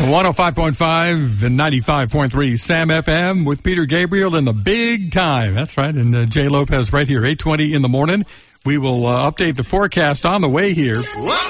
105.5 and 95.3 Sam FM with Peter Gabriel in the big time. That's right. And Jay Lopez right here, 8:20 in the morning. We will update the forecast on the way here.